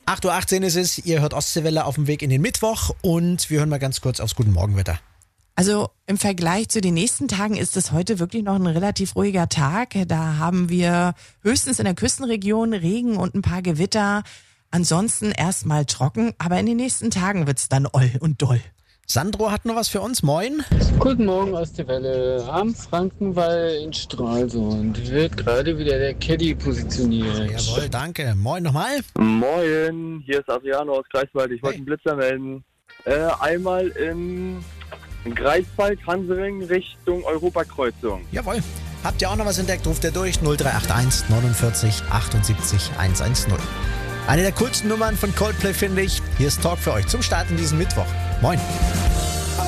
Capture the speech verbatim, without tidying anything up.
acht Uhr achtzehn ist es, ihr hört Ostseewelle auf dem Weg in den Mittwoch und wir hören mal ganz kurz aufs Guten Morgenwetter. Also im Vergleich zu den nächsten Tagen ist es heute wirklich noch ein relativ ruhiger Tag. Da haben wir höchstens in der Küstenregion Regen und ein paar Gewitter. Ansonsten erstmal trocken, aber in den nächsten Tagen wird's dann oll und doll. Sandro hat noch was für uns. Moin. Guten Morgen aus der Welle. Am Frankenwall in Stralsund wird gerade wieder der Caddy positioniert. Jawohl, danke. Moin nochmal. Moin, hier ist Adriano aus Greifswald. Ich wollte Hey. einen Blitzer melden. Äh, einmal in Greifswald, Hansering, Richtung Europakreuzung. Jawohl. Habt ihr auch noch was entdeckt? Ruft ihr durch null drei acht eins neunundvierzig achtundsiebzig hundertzehn. Eine der coolsten Nummern von Coldplay, finde ich. Hier ist Talk für euch zum Start in diesem Mittwoch. Moin.